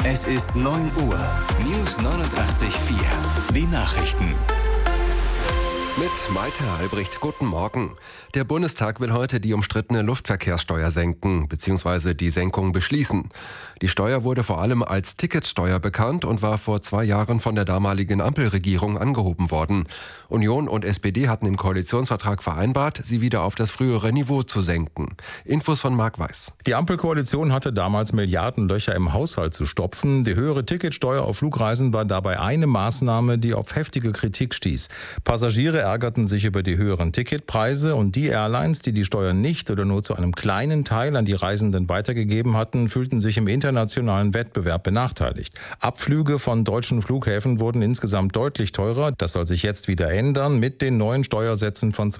Es ist 9 Uhr. News 89.4. Die Nachrichten. Mit Malte Albrecht, guten Morgen. Der Bundestag will heute die umstrittene Luftverkehrssteuer senken bzw. die Senkung beschließen. Die Steuer wurde vor allem als Ticketsteuer bekannt und war vor 2 Jahren von der damaligen Ampelregierung angehoben worden. Union und SPD hatten im Koalitionsvertrag vereinbart, sie wieder auf das frühere Niveau zu senken. Infos von Marc Weiß. Die Ampelkoalition hatte damals Milliardenlöcher im Haushalt zu stopfen. Die höhere Ticketsteuer auf Flugreisen war dabei eine Maßnahme, die auf heftige Kritik stieß. Passagiere ärgerten sich über die höheren Ticketpreise und die Airlines, die die Steuer nicht oder nur zu einem kleinen Teil an die Reisenden weitergegeben hatten, fühlten sich im internationalen Wettbewerb benachteiligt. Abflüge von deutschen Flughäfen wurden insgesamt deutlich teurer. Das soll sich jetzt wieder ändern mit den neuen Steuersätzen von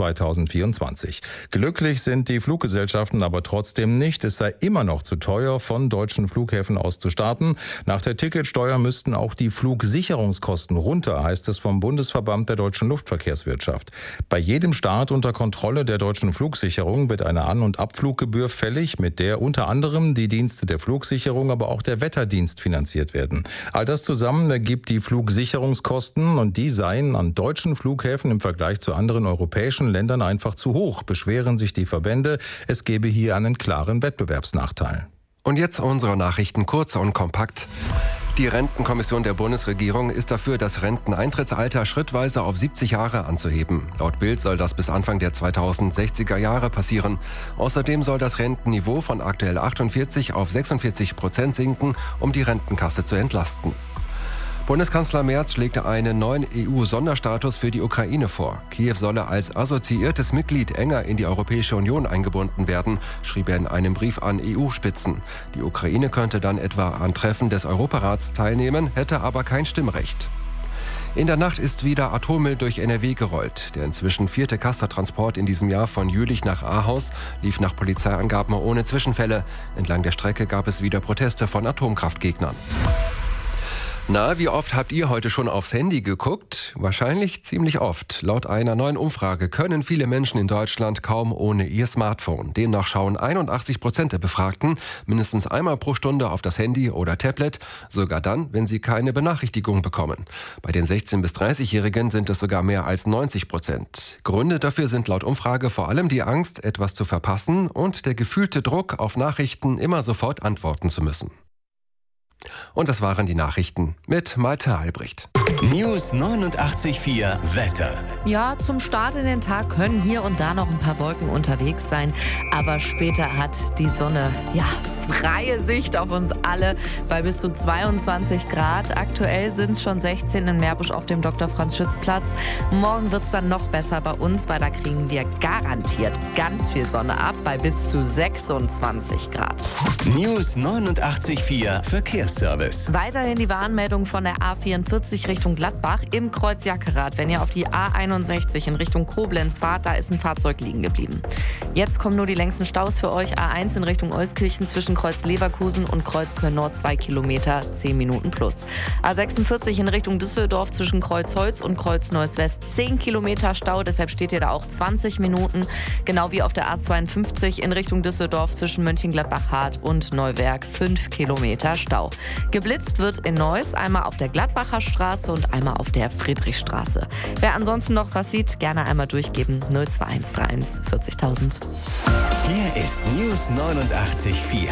2024. Glücklich sind die Fluggesellschaften aber trotzdem nicht. Es sei immer noch zu teuer, von deutschen Flughäfen aus zu starten. Nach der Ticketsteuer müssten auch die Flugsicherungskosten runter, heißt es vom Bundesverband der deutschen Luftverkehrswirtschaft. Bei jedem Start unter Kontrolle der deutschen Flugsicherung wird eine An- und Abfluggebühr fällig, mit der unter anderem die Dienste der Flugsicherung, aber auch der Wetterdienst finanziert werden. All das zusammen ergibt die Flugsicherungskosten und die seien an deutschen Flughäfen im Vergleich zu anderen europäischen Ländern einfach zu hoch, beschweren sich die Verbände. Es gebe hier einen klaren Wettbewerbsnachteil. Und jetzt unsere Nachrichten kurz und kompakt. Die Rentenkommission der Bundesregierung ist dafür, das Renteneintrittsalter schrittweise auf 70 Jahre anzuheben. Laut Bild soll das bis Anfang der 2060er Jahre passieren. Außerdem soll das Rentenniveau von aktuell 48 auf 46% sinken, um die Rentenkasse zu entlasten. Bundeskanzler Merz schlägt einen neuen EU-Sonderstatus für die Ukraine vor. Kiew solle als assoziiertes Mitglied enger in die Europäische Union eingebunden werden, schrieb er in einem Brief an EU-Spitzen. Die Ukraine könnte dann etwa an Treffen des Europarats teilnehmen, hätte aber kein Stimmrecht. In der Nacht ist wieder Atommüll durch NRW gerollt. Der inzwischen 4. Castortransport in diesem Jahr von Jülich nach Ahaus lief nach Polizeiangaben ohne Zwischenfälle. Entlang der Strecke gab es wieder Proteste von Atomkraftgegnern. Na, wie oft habt ihr heute schon aufs Handy geguckt? Wahrscheinlich ziemlich oft. Laut einer neuen Umfrage können viele Menschen in Deutschland kaum ohne ihr Smartphone. Demnach schauen 81% der Befragten mindestens einmal pro Stunde auf das Handy oder Tablet, sogar dann, wenn sie keine Benachrichtigung bekommen. Bei den 16- bis 30-Jährigen sind es sogar mehr als 90%. Gründe dafür sind laut Umfrage vor allem die Angst, etwas zu verpassen und der gefühlte Druck, auf Nachrichten immer sofort antworten zu müssen. Und das waren die Nachrichten mit Malte Albrecht. News 89.4 Wetter. Ja, zum Start in den Tag können hier und da noch ein paar Wolken unterwegs sein. Aber später hat die Sonne, freie Sicht auf uns alle bei bis zu 22 Grad. Aktuell sind es schon 16 in Meerbusch auf dem Dr.-Franz-Schütz-Platz. Morgen wird es dann noch besser bei uns, weil da kriegen wir garantiert ganz viel Sonne ab bei bis zu 26 Grad. News 89.4 Verkehrsservice. Weiterhin die Warnmeldung von der A44 Richtung Gladbach im Kreuz Jackerath. Wenn ihr auf die A61 in Richtung Koblenz fahrt, da ist ein Fahrzeug liegen geblieben. Jetzt kommen nur die längsten Staus für euch. A1 in Richtung Euskirchen zwischen Kreuz Leverkusen und Kreuz Köln-Nord 2 Kilometer, 10 Minuten plus. A46 in Richtung Düsseldorf zwischen Kreuz Holz und Kreuz Neuss West 10 Kilometer Stau. Deshalb steht ihr da auch 20 Minuten. Genau wie auf der A52 in Richtung Düsseldorf zwischen Mönchengladbach-Hart und Neuwerk 5 Kilometer Stau. Geblitzt wird in Neuss einmal auf der Gladbacher Straße und einmal auf der Friedrichstraße. Wer ansonsten noch was sieht, gerne einmal durchgeben. 02131 40.000. Hier ist News 89.4.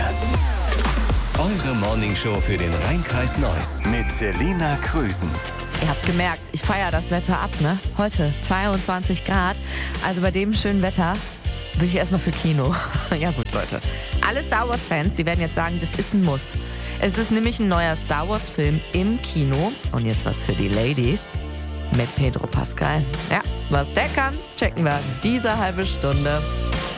Eure Morningshow für den Rhein-Kreis Neuss mit Selina Krüsen. Ihr habt gemerkt, ich feiere das Wetter ab, ne? Heute 22 Grad. Also bei dem schönen Wetter würde ich erstmal für Kino. Ja gut, Leute. Alle Star Wars-Fans, die werden jetzt sagen, das ist ein Muss. Es ist nämlich ein neuer Star Wars-Film im Kino. Und jetzt was für die Ladies mit Pedro Pascal. Ja, was der kann, checken wir diese halbe Stunde.